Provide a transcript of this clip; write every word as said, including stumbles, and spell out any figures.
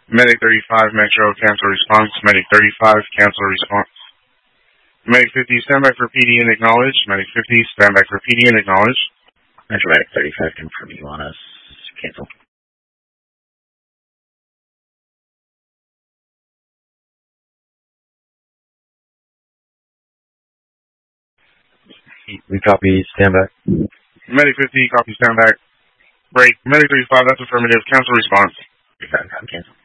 Medic thirty-five, Metro, cancel response. Medic thirty-five, cancel response. Medic fifty, stand by for P D and acknowledge. Medic fifty, stand by for P D and acknowledge. Metro Medic thirty-five, confirm you want us. Cancel. We copy, stand back. Medic fifty, copy, stand back. Break. Medic thirty-five, that's affirmative. Cancel response. thirty-five, cancel.